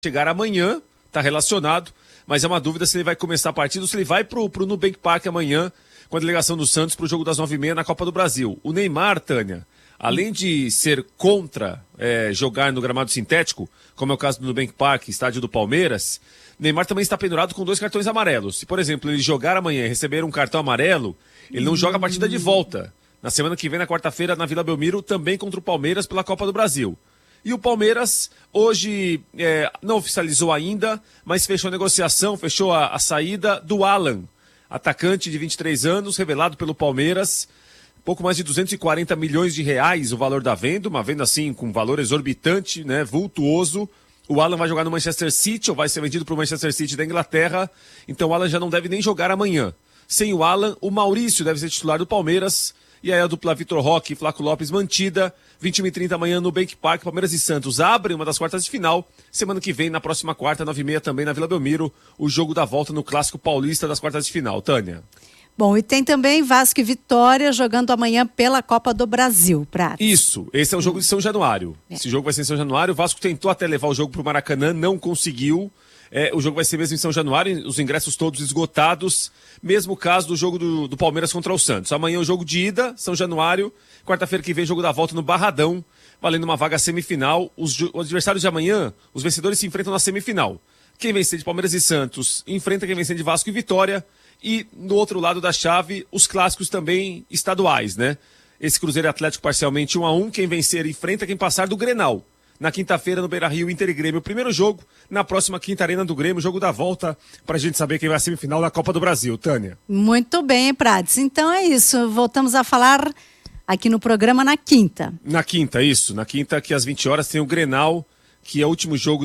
chegar amanhã, está relacionado, mas é uma dúvida se ele vai começar a partida ou se ele vai pro Nubank Park amanhã com a delegação do Santos para o jogo das 9h30 na Copa do Brasil. O Neymar, Tânia, além de ser contra jogar no gramado sintético, como é o caso do Nubank Park, estádio do Palmeiras, Neymar também está pendurado com 2 cartões amarelos. Se, por exemplo, ele jogar amanhã e receber um cartão amarelo, ele não joga a partida de volta. Na semana que vem, na quarta-feira, na Vila Belmiro, também contra o Palmeiras pela Copa do Brasil. E o Palmeiras hoje não oficializou ainda, mas fechou a negociação, fechou a saída do Alan, atacante de 23 anos, revelado pelo Palmeiras. Pouco mais de 240 milhões de reais o valor da venda, uma venda assim com valor exorbitante, né, vultuoso. O Alan vai jogar no Manchester City, ou vai ser vendido para o Manchester City da Inglaterra, então o Alan já não deve nem jogar amanhã. Sem o Alan, o Maurício deve ser titular do Palmeiras, e aí a dupla Vitor Roque e Flaco Lopes mantida. 21h30 amanhã no Nubank Park, Palmeiras e Santos abrem uma das quartas de final. Semana que vem, na próxima quarta, 9h30 também na Vila Belmiro, o jogo da volta no Clássico Paulista das quartas de final. Tânia. Bom, e tem também Vasco e Vitória jogando amanhã pela Copa do Brasil, Prats. Isso, esse é o jogo de São Januário. Esse jogo vai ser em São Januário. O Vasco tentou até levar o jogo para o Maracanã, não conseguiu. O jogo vai ser mesmo em São Januário, os ingressos todos esgotados. Mesmo caso do jogo do Palmeiras contra o Santos. Amanhã o jogo de ida, São Januário. Quarta-feira que vem, jogo da volta no Barradão, valendo uma vaga semifinal. Os adversários de amanhã, os vencedores se enfrentam na semifinal. Quem vencer de Palmeiras e Santos enfrenta quem vencer de Vasco e Vitória. E no outro lado da chave, os clássicos também estaduais, né? Esse Cruzeiro Atlético parcialmente 1-1. Quem vencer enfrenta quem passar do Grenal. Na quinta-feira, no Beira-Rio, Inter e Grêmio. O primeiro jogo, na próxima quinta Arena do Grêmio, jogo da volta, pra gente saber quem vai à semifinal da Copa do Brasil. Tânia. Muito bem, Prats. Então é isso. Voltamos a falar aqui no programa na quinta. Na quinta, isso. Na quinta, que às 20 horas tem o Grenal, que é o último jogo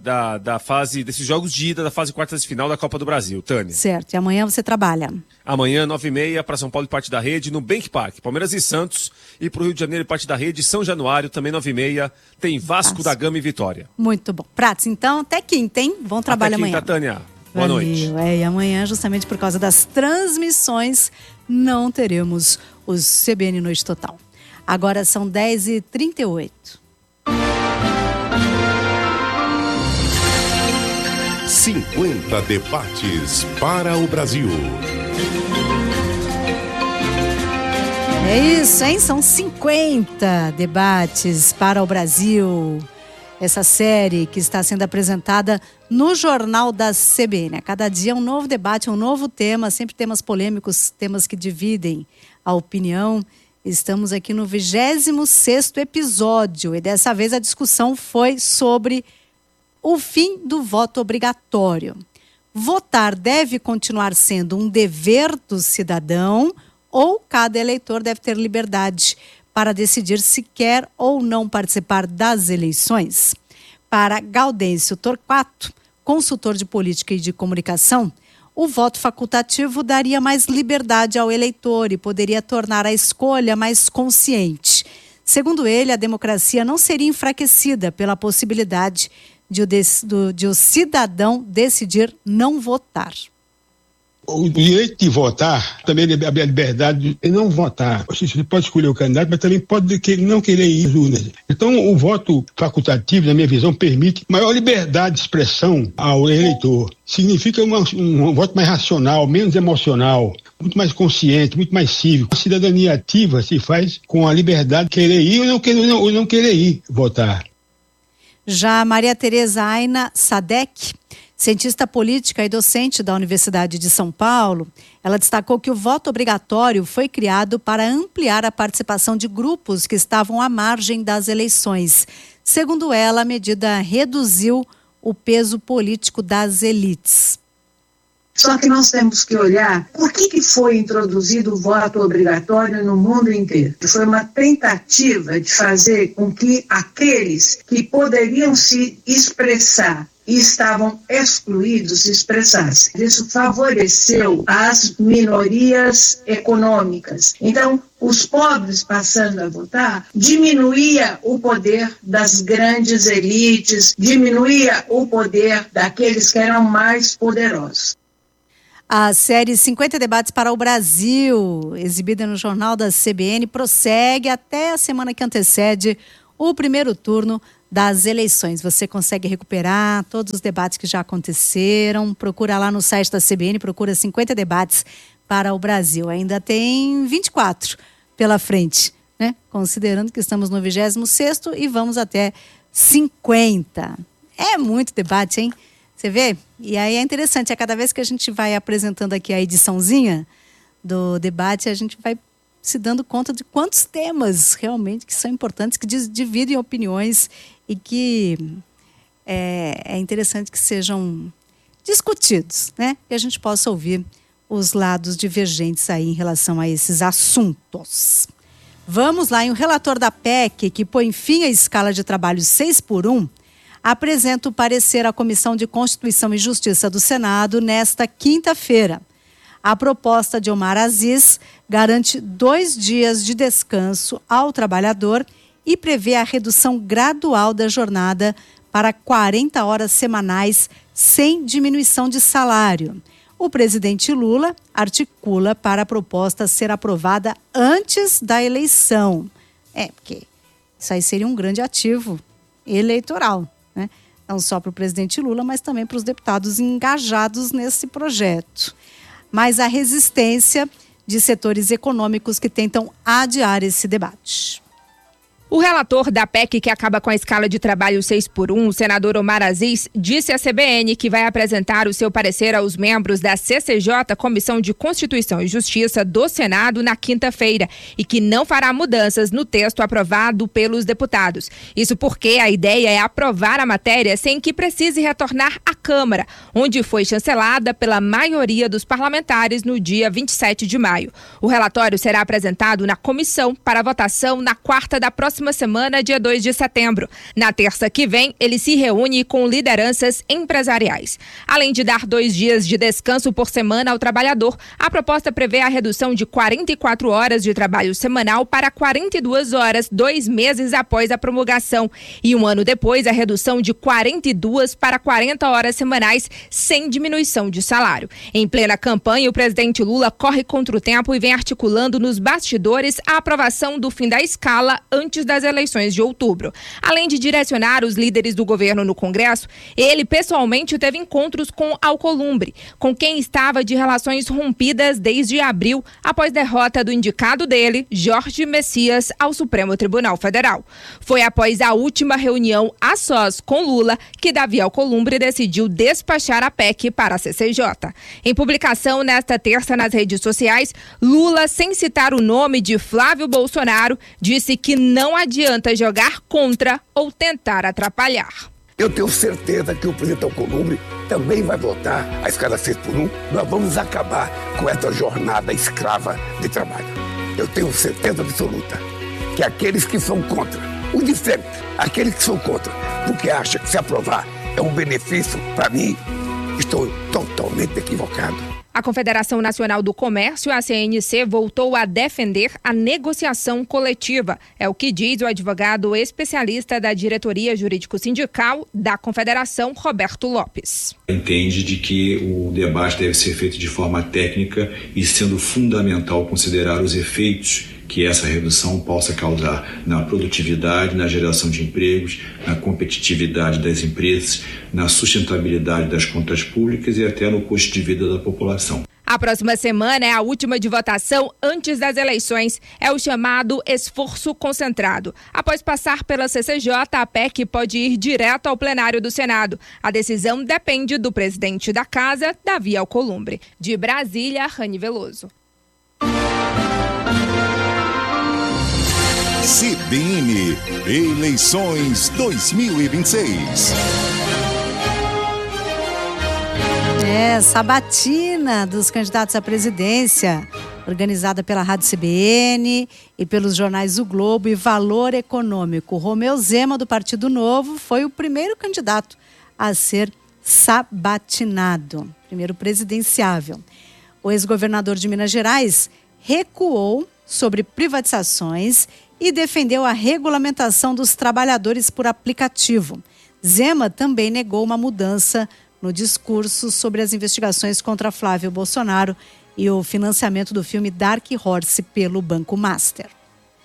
da fase, desses jogos de ida da fase quartas de final da Copa do Brasil. Tânia. Certo. E amanhã você trabalha? Amanhã, 9h30, para São Paulo e parte da rede, no Nubank Park. Palmeiras e Santos. E para o Rio de Janeiro e parte da rede, São Januário, também 9h30, tem Vasco da Gama e Vitória. Muito bom. Prats, então, até quinta, hein? Bom trabalho amanhã. Até quinta, Tânia. Boa noite. E amanhã, justamente por causa das transmissões, não teremos os CBN Noite Total. Agora são 10h38. 50 debates para o Brasil. É isso, hein? São 50 debates para o Brasil. Essa série que está sendo apresentada no Jornal da CBN. A cada dia um novo debate, um novo tema, sempre temas polêmicos, temas que dividem a opinião. Estamos aqui no 26º episódio e dessa vez a discussão foi sobre o fim do voto obrigatório. Votar deve continuar sendo um dever do cidadão ou cada eleitor deve ter liberdade para decidir se quer ou não participar das eleições? Para Gaudêncio Torquato, consultor de política e de comunicação, o voto facultativo daria mais liberdade ao eleitor e poderia tornar a escolha mais consciente. Segundo ele, a democracia não seria enfraquecida pela possibilidade de o cidadão decidir não votar. O direito de votar também é a liberdade de não votar. Você pode escolher o candidato, mas também pode não querer ir às urnas. Então, o voto facultativo, na minha visão, permite maior liberdade de expressão ao eleitor. Significa um voto mais racional, menos emocional, muito mais consciente, muito mais cívico. A cidadania ativa se faz com a liberdade de querer ir ou não querer ir votar. Já Maria Tereza Aina Sadek, cientista política e docente da Universidade de São Paulo, ela destacou que o voto obrigatório foi criado para ampliar a participação de grupos que estavam à margem das eleições. Segundo ela, a medida reduziu o peso político das elites. Só que nós temos que olhar por que foi introduzido o voto obrigatório no mundo inteiro. Foi uma tentativa de fazer com que aqueles que poderiam se expressar e estavam excluídos se expressassem. Isso favoreceu as minorias econômicas. Então, os pobres passando a votar, diminuía o poder das grandes elites, diminuía o poder daqueles que eram mais poderosos. A série 50 Debates para o Brasil, exibida no Jornal da CBN, prossegue até a semana que antecede o primeiro turno das eleições. Você consegue recuperar todos os debates que já aconteceram. Procura lá no site da CBN, procura 50 debates para o Brasil. Ainda tem 24 pela frente, né? Considerando que estamos no 26º e vamos até 50. É muito debate, hein? Você vê? E aí é interessante, cada vez que a gente vai apresentando aqui a ediçãozinha do debate, a gente vai se dando conta de quantos temas realmente que são importantes, que dividem opiniões e que é interessante que sejam discutidos, né? Que a gente possa ouvir os lados divergentes aí em relação a esses assuntos. Vamos lá, o relator da PEC, que põe fim à escala de trabalho 6x1, apresenta o parecer à Comissão de Constituição e Justiça do Senado nesta quinta-feira. A proposta de Omar Aziz garante 2 dias de descanso ao trabalhador e prevê a redução gradual da jornada para 40 horas semanais sem diminuição de salário. O presidente Lula articula para a proposta ser aprovada antes da eleição. Porque isso aí seria um grande ativo eleitoral, né? Não só para o presidente Lula, mas também para os deputados engajados nesse projeto. Mas há resistência de setores econômicos que tentam adiar esse debate. O relator da PEC, que acaba com a escala de trabalho 6x1, o senador Omar Aziz, disse à CBN que vai apresentar o seu parecer aos membros da CCJ, Comissão de Constituição e Justiça do Senado, na quinta-feira, e que não fará mudanças no texto aprovado pelos deputados. Isso porque a ideia é aprovar a matéria sem que precise retornar à Câmara, onde foi chancelada pela maioria dos parlamentares no dia 27 de maio. O relatório será apresentado na comissão para votação na quarta da próxima semana, dia 2 de setembro. Na terça que vem, ele se reúne com lideranças empresariais. Além de dar 2 dias de descanso por semana ao trabalhador, a proposta prevê a redução de 44 horas de trabalho semanal para 42 horas, 2 meses após a promulgação. E 1 ano depois, a redução de 42 para 40 horas semanais, sem diminuição de salário. Em plena campanha, o presidente Lula corre contra o tempo e vem articulando nos bastidores a aprovação do fim da escala antes das eleições de outubro. Além de direcionar os líderes do governo no Congresso, ele pessoalmente teve encontros com Alcolumbre, com quem estava de relações rompidas desde abril, após derrota do indicado dele, Jorge Messias, ao Supremo Tribunal Federal. Foi após a última reunião a sós com Lula que Davi Alcolumbre decidiu despachar a PEC para a CCJ. Em publicação nesta terça nas redes sociais, Lula, sem citar o nome de Flávio Bolsonaro, disse que não adianta jogar contra ou tentar atrapalhar. Eu tenho certeza que o presidente Alcolumbre também vai votar a escala 6x1. Nós vamos acabar com essa jornada escrava de trabalho. Eu tenho certeza absoluta que aqueles que são contra, os diferentes, aqueles que são contra, porque acham que se aprovar é um benefício para mim, estou totalmente equivocado. A Confederação Nacional do Comércio, a CNC, voltou a defender a negociação coletiva. É o que diz o advogado especialista da Diretoria Jurídico-Sindical da Confederação, Roberto Lopes. Entende de que o debate deve ser feito de forma técnica e sendo fundamental considerar os efeitos que essa redução possa causar na produtividade, na geração de empregos, na competitividade das empresas, na sustentabilidade das contas públicas e até no custo de vida da população. A próxima semana é a última de votação antes das eleições. É o chamado esforço concentrado. Após passar pela CCJ, a PEC pode ir direto ao plenário do Senado. A decisão depende do presidente da Casa, Davi Alcolumbre. De Brasília, Rani Veloso. CBN Eleições 2026. Sabatina dos candidatos à presidência, organizada pela Rádio CBN e pelos jornais O Globo e Valor Econômico. Romeu Zema, do Partido Novo, foi o primeiro candidato a ser sabatinado, primeiro presidenciável. O ex-governador de Minas Gerais recuou sobre privatizações e defendeu a regulamentação dos trabalhadores por aplicativo. Zema também negou uma mudança no discurso sobre as investigações contra Flávio Bolsonaro e o financiamento do filme Dark Horse pelo Banco Master.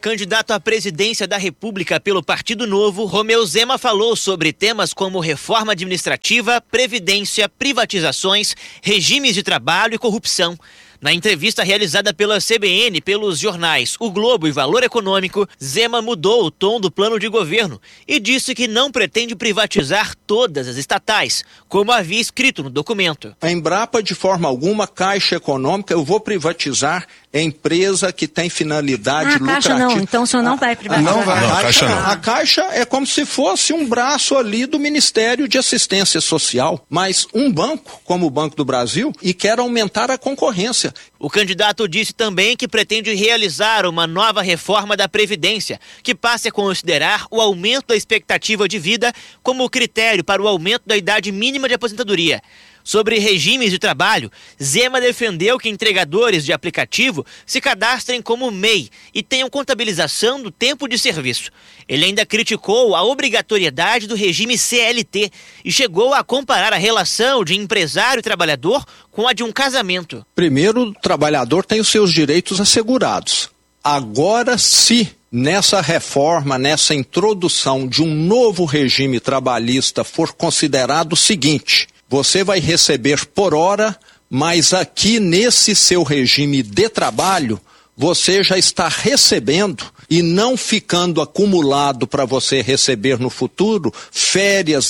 Candidato à presidência da República pelo Partido Novo, Romeu Zema falou sobre temas como reforma administrativa, previdência, privatizações, regimes de trabalho e corrupção. Na entrevista realizada pela CBN pelos jornais O Globo e Valor Econômico, Zema mudou o tom do plano de governo e disse que não pretende privatizar todas as estatais, como havia escrito no documento. A Embrapa, de forma alguma, Caixa Econômica, eu vou privatizar empresa que tem finalidade lucrativa. Caixa não, então o senhor não vai privatizar. Não vai. Não, Caixa não. A Caixa é como se fosse um braço ali do Ministério de Assistência Social, mas um banco, como o Banco do Brasil, e quer aumentar a concorrência. O candidato disse também que pretende realizar uma nova reforma da Previdência, que passe a considerar o aumento da expectativa de vida como critério para o aumento da idade mínima de aposentadoria. Sobre regimes de trabalho, Zema defendeu que entregadores de aplicativo se cadastrem como MEI e tenham contabilização do tempo de serviço. Ele ainda criticou a obrigatoriedade do regime CLT e chegou a comparar a relação de empresário e trabalhador com a de um casamento. Primeiro, o trabalhador tem os seus direitos assegurados. Agora, se nessa reforma, nessa introdução de um novo regime trabalhista for considerado o seguinte: você vai receber por hora, mas aqui nesse seu regime de trabalho, você já está recebendo e não ficando acumulado para você receber no futuro férias,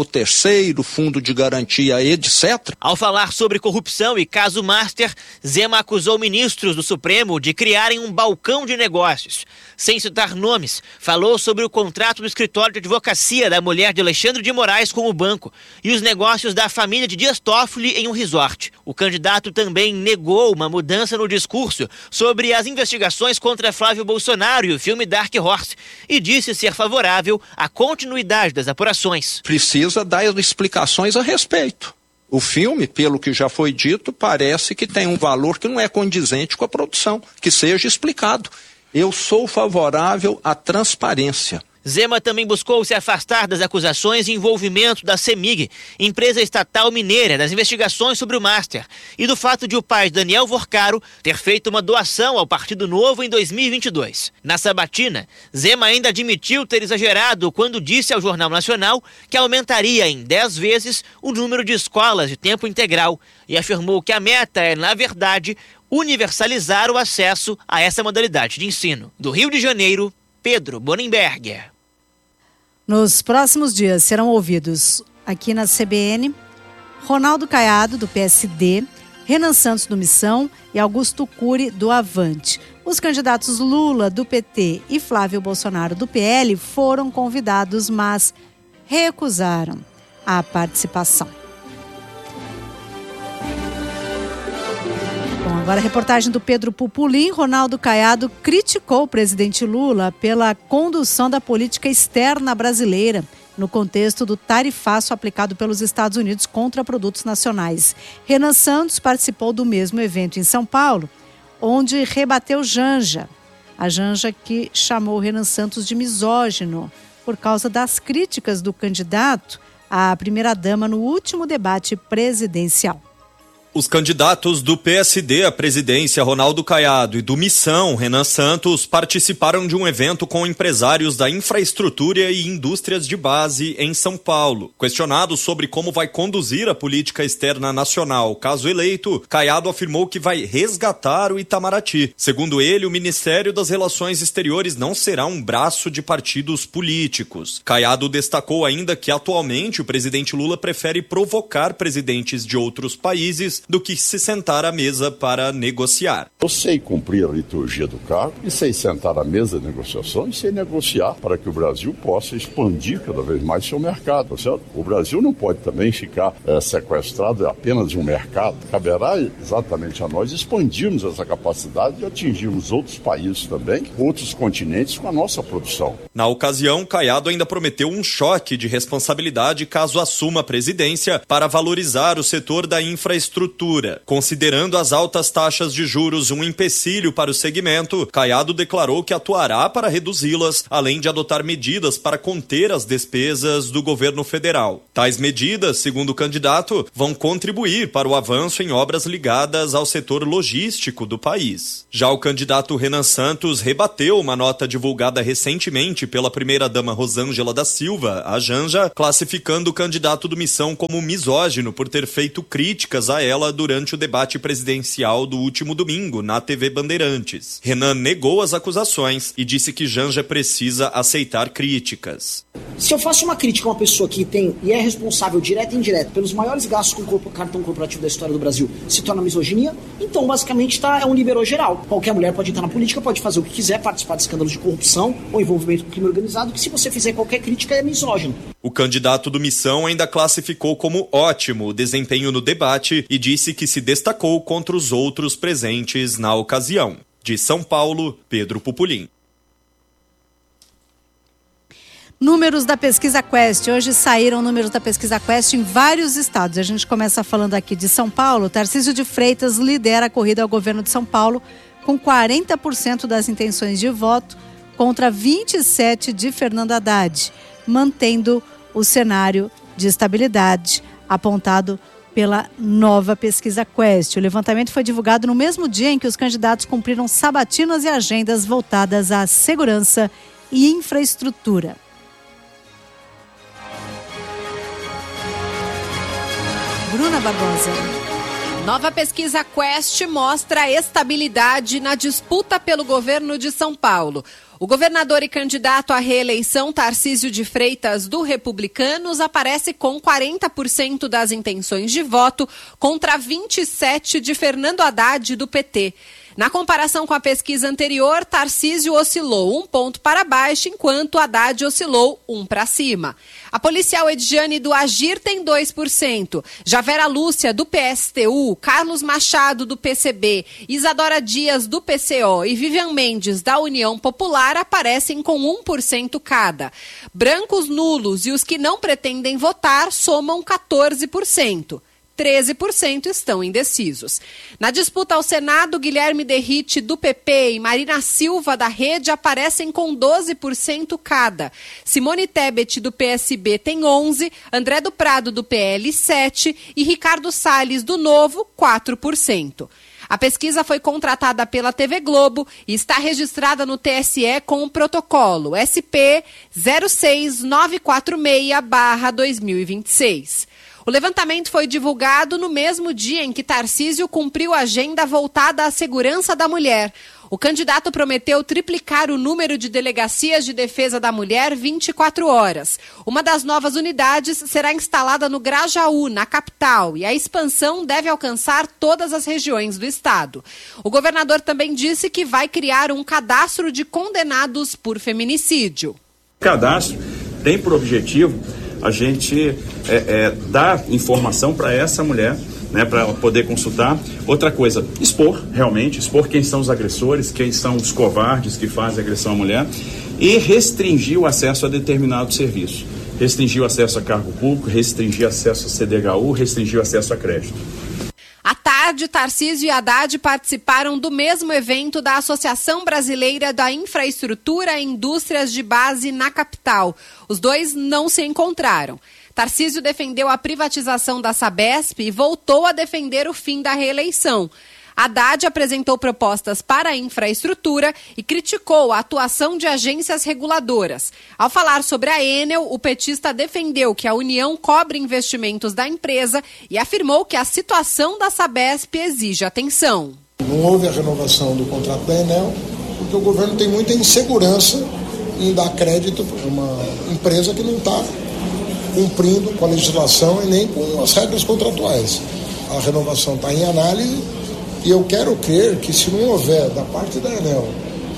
13º, fundo de garantia, etc. Ao falar sobre corrupção e caso Master, Zema acusou ministros do Supremo de criarem um balcão de negócios. Sem citar nomes, falou sobre o contrato do escritório de advocacia da mulher de Alexandre de Moraes com o banco e os negócios da família de Dias Toffoli em um resort. O candidato também negou uma mudança no discurso sobre as investigações contra Flávio Bolsonaro e o filme Dark Horse e disse ser favorável à continuidade das apurações. Precisa dar explicações a respeito. O filme, pelo que já foi dito, parece que tem um valor que não é condizente com a produção, que seja explicado. Eu sou favorável à transparência. Zema também buscou se afastar das acusações de envolvimento da CEMIG, empresa estatal mineira, das investigações sobre o Master, e do fato de o pai Daniel Vorcaro ter feito uma doação ao Partido Novo em 2022. Na sabatina, Zema ainda admitiu ter exagerado quando disse ao Jornal Nacional que aumentaria em 10 vezes o número de escolas de tempo integral e afirmou que a meta é, na verdade, universalizar o acesso a essa modalidade de ensino. Do Rio de Janeiro, Pedro Bonenberger. Nos próximos dias serão ouvidos aqui na CBN Ronaldo Caiado, do PSD, Renan Santos, do Missão, e Augusto Cury, do Avante. Os candidatos Lula, do PT, e Flávio Bolsonaro, do PL, foram convidados, mas recusaram a participação. Bom, agora a reportagem do Pedro Pupulim. Ronaldo Caiado criticou o presidente Lula pela condução da política externa brasileira no contexto do tarifaço aplicado pelos Estados Unidos contra produtos nacionais. Renan Santos participou do mesmo evento em São Paulo, onde rebateu Janja. A Janja que chamou Renan Santos de misógino por causa das críticas do candidato à primeira-dama no último debate presidencial. Os candidatos do PSD à presidência, Ronaldo Caiado, e do Missão, Renan Santos, participaram de um evento com empresários da infraestrutura e indústrias de base em São Paulo. Questionado sobre como vai conduzir a política externa nacional caso eleito, Caiado afirmou que vai resgatar o Itamaraty. Segundo ele, o Ministério das Relações Exteriores não será um braço de partidos políticos. Caiado destacou ainda que atualmente o presidente Lula prefere provocar presidentes de outros países do que se sentar à mesa para negociar. Eu sei cumprir a liturgia do cargo e sei sentar à mesa de negociação e sei negociar para que o Brasil possa expandir cada vez mais seu mercado, certo? O Brasil não pode também ficar sequestrado apenas de um mercado. Caberá exatamente a nós expandirmos essa capacidade de atingirmos outros países também, outros continentes com a nossa produção. Na ocasião, Caiado ainda prometeu um choque de responsabilidade caso assuma a presidência para valorizar o setor da infraestrutura infraestrutura. Considerando as altas taxas de juros um empecilho para o segmento, Caiado declarou que atuará para reduzi-las, além de adotar medidas para conter as despesas do governo federal. Tais medidas, segundo o candidato, vão contribuir para o avanço em obras ligadas ao setor logístico do país. Já o candidato Renan Santos rebateu uma nota divulgada recentemente pela primeira-dama Rosângela da Silva, a Janja, classificando o candidato do Missão como misógino por ter feito críticas a ela durante o debate presidencial do último domingo na TV Bandeirantes. Renan negou as acusações e disse que Janja precisa aceitar críticas. Se eu faço uma crítica a uma pessoa que tem e é responsável direto e indireto pelos maiores gastos com o cartão corporativo da história do Brasil, se torna misoginia, então basicamente é um liberou geral. Qualquer mulher pode entrar na política, pode fazer o que quiser, participar de escândalos de corrupção ou envolvimento com crime organizado, que se você fizer qualquer crítica é misógino. O candidato do Missão ainda classificou como ótimo o desempenho no debate e disse que se destacou contra os outros presentes na ocasião. De São Paulo, Pedro Pupulim. Números da pesquisa Quest. Hoje saíram números da pesquisa Quest em vários estados. A gente começa falando aqui de São Paulo. Tarcísio de Freitas lidera a corrida ao governo de São Paulo com 40% das intenções de voto contra 27% de Fernando Haddad, mantendo o cenário de estabilidade apontado pela nova pesquisa Quest. O levantamento foi divulgado no mesmo dia em que os candidatos cumpriram sabatinas e agendas voltadas à segurança e infraestrutura. Bruna Barbosa. Nova pesquisa Quest mostra estabilidade na disputa pelo governo de São Paulo. O governador e candidato à reeleição, Tarcísio de Freitas, do Republicanos, aparece com 40% das intenções de voto contra 27% de Fernando Haddad, do PT. Na comparação com a pesquisa anterior, Tarcísio oscilou 1 ponto para baixo, enquanto Haddad oscilou 1 para cima. A policial Edjane do Agir tem 2%. Já Vera Lúcia, do PSTU, Carlos Machado, do PCB, Isadora Dias, do PCO e Vivian Mendes, da União Popular, aparecem com 1% cada. Brancos nulos e os que não pretendem votar somam 14%. 13% estão indecisos. Na disputa ao Senado, Guilherme Derrite, do PP, e Marina Silva, da Rede, aparecem com 12% cada. Simone Tebet, do PSB, tem 11%, André do Prado, do PL, 7% e Ricardo Salles, do Novo, 4%. A pesquisa foi contratada pela TV Globo e está registrada no TSE com o protocolo SP 06946/2026. O levantamento foi divulgado no mesmo dia em que Tarcísio cumpriu a agenda voltada à segurança da mulher. O candidato prometeu triplicar o número de delegacias de defesa da mulher 24 horas. Uma das novas unidades será instalada no Grajaú, na capital, e a expansão deve alcançar todas as regiões do estado. O governador também disse que vai criar um cadastro de condenados por feminicídio. O cadastro tem por objetivo a gente dar informação para essa mulher, né, para poder consultar. Outra coisa, expor quem são os agressores, quem são os covardes que fazem agressão à mulher e restringir o acesso a determinado serviço. Restringir o acesso a cargo público, restringir acesso a CDHU, restringir o acesso a crédito. À tarde, Tarcísio e Haddad participaram do mesmo evento da Associação Brasileira da Infraestrutura e Indústrias de Base na capital. Os dois não se encontraram. Tarcísio defendeu a privatização da Sabesp e voltou a defender o fim da reeleição. Haddad apresentou propostas para a infraestrutura e criticou a atuação de agências reguladoras. Ao falar sobre a Enel, o petista defendeu que a União cobre investimentos da empresa e afirmou que a situação da Sabesp exige atenção. Não houve a renovação do contrato da Enel porque o governo tem muita insegurança em dar crédito para uma empresa que não está cumprindo com a legislação e nem com as regras contratuais. A renovação está em análise. E eu quero crer que se não houver da parte da Enel,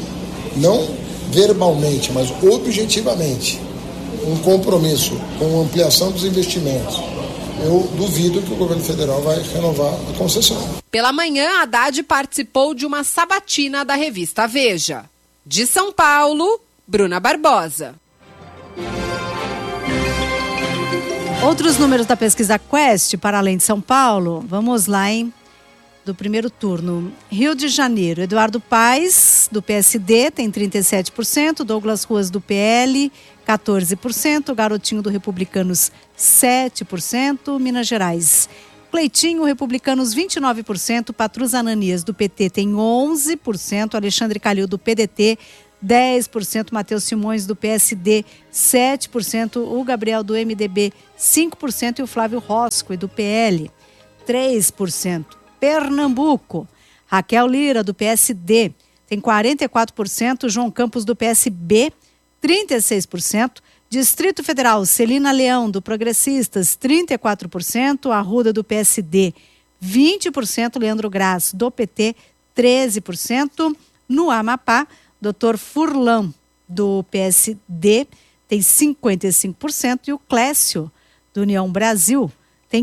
não verbalmente, mas objetivamente, um compromisso com a ampliação dos investimentos, eu duvido que o governo federal vai renovar a concessão. Pela manhã, Haddad participou de uma sabatina da revista Veja. De São Paulo, Bruna Barbosa. Outros números da pesquisa Quest, para além de São Paulo, vamos lá, hein? Do primeiro turno. Rio de Janeiro, Eduardo Paes, do PSD, tem 37%, Douglas Ruas, do PL, 14%, Garotinho, do Republicanos, 7%, Minas Gerais, Cleitinho, Republicanos, 29%, Patrus Ananias, do PT, tem 11%, Alexandre Calil, do PDT, 10%, Matheus Simões, do PSD, 7%, o Gabriel, do MDB, 5% e o Flávio Rosco, do PL, 3%. Pernambuco, Raquel Lira, do PSD, tem 44%, João Campos, do PSB, 36%, Distrito Federal, Celina Leão, do Progressistas, 34%, Arruda, do PSD, 20%, Leandro Graz, do PT, 13%, no Amapá, Dr. Furlan, do PSD, tem 55%, e o Clécio, do União Brasil, tem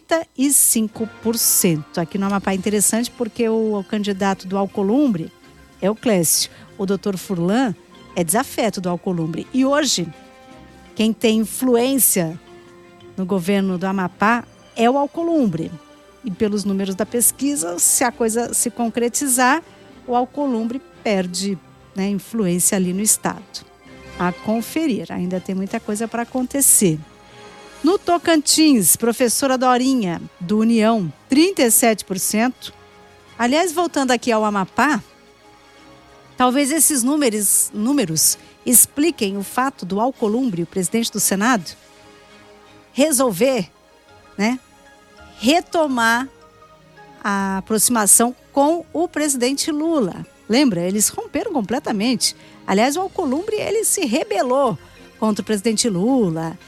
35%. Aqui no Amapá é interessante porque o candidato do Alcolumbre é o Clécio. O doutor Furlan é desafeto do Alcolumbre. E hoje, quem tem influência no governo do Amapá é o Alcolumbre. E pelos números da pesquisa, se a coisa se concretizar, o Alcolumbre perde, né, influência ali no estado. A conferir, ainda tem muita coisa para acontecer. No Tocantins, professora Dorinha, do União, 37%. Aliás, voltando aqui ao Amapá, talvez esses números expliquem o fato do Alcolumbre, o presidente do Senado, resolver, né, retomar a aproximação com o presidente Lula. Lembra? Eles romperam completamente. Aliás, o Alcolumbre, ele se rebelou contra o presidente Lula,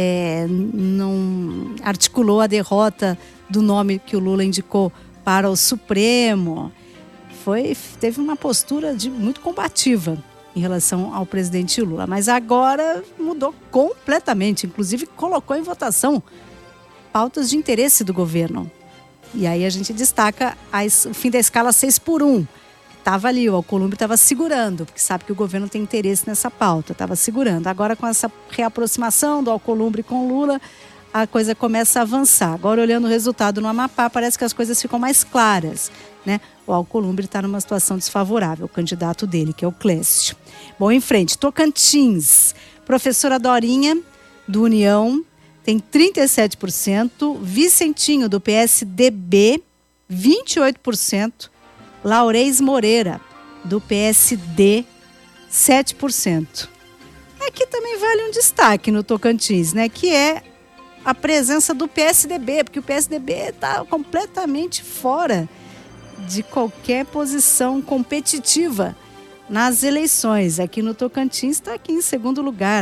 não articulou a derrota do nome que o Lula indicou para o Supremo. Teve uma postura muito combativa em relação ao presidente Lula, mas agora mudou completamente, inclusive colocou em votação pautas de interesse do governo. E aí a gente destaca o fim da escala 6x1. Estava ali, o Alcolumbre estava segurando, porque sabe que o governo tem interesse nessa pauta, estava segurando. Agora, com essa reaproximação do Alcolumbre com Lula, a coisa começa a avançar. Agora, olhando o resultado no Amapá, parece que as coisas ficam mais claras, né? O Alcolumbre está numa situação desfavorável, o candidato dele, que é o Clécio. Bom, em frente, Tocantins, professora Dorinha, do União, tem 37%, Vicentinho, do PSDB, 28%, Laurez Moreira, do PSD, 7%. Aqui também vale um destaque no Tocantins, né? Que é a presença do PSDB, porque o PSDB está completamente fora de qualquer posição competitiva nas eleições. Aqui no Tocantins está aqui em segundo lugar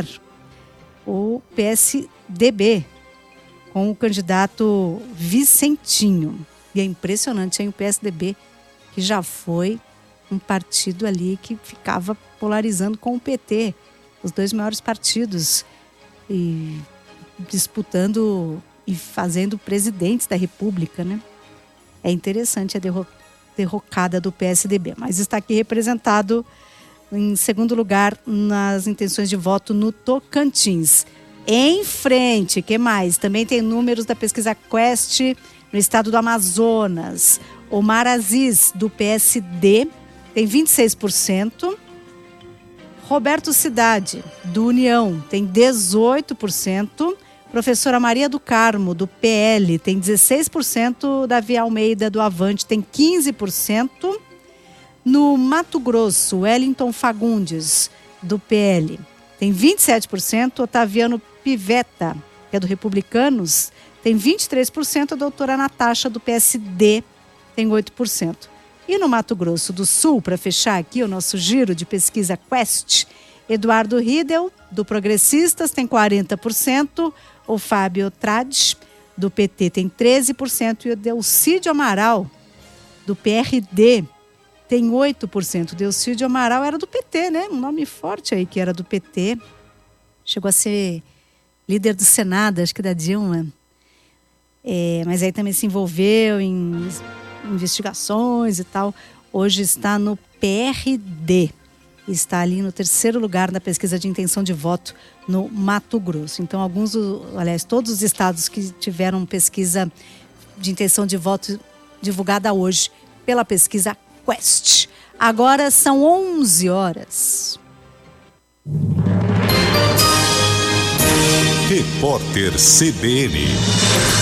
o PSDB, com o candidato Vicentinho. E é impressionante, hein? O PSDB, que já foi um partido ali que ficava polarizando com o PT, os dois maiores partidos, e disputando e fazendo presidentes da República, né? É interessante a derrocada do PSDB, mas está aqui representado em segundo lugar nas intenções de voto no Tocantins. Em frente, que mais? Também tem números da pesquisa Quest no estado do Amazonas. Omar Aziz, do PSD, tem 26%. Roberto Cidade, do União, tem 18%. Professora Maria do Carmo, do PL, tem 16%. Davi Almeida, do Avante, tem 15%. No Mato Grosso, Wellington Fagundes, do PL, tem 27%. Otaviano Pivetta, que é do Republicanos, tem 23%. A doutora Natasha, do PSD, tem 8%. E no Mato Grosso do Sul, para fechar aqui o nosso giro de pesquisa Quest, Eduardo Riedel, do Progressistas, tem 40%. O Fábio Trades, do PT, tem 13%. E o Delcídio Amaral, do PRD, tem 8%. Delcídio Amaral era do PT, né? Um nome forte aí que era do PT. Chegou a ser líder do Senado, acho que da Dilma. Mas aí também se envolveu em investigações e tal. Hoje está no PRD. e está ali no 3º lugar na pesquisa de intenção de voto no Mato Grosso. Então, todos os estados que tiveram pesquisa de intenção de voto divulgada hoje pela pesquisa Quest. Agora são 11 horas. Repórter CBN.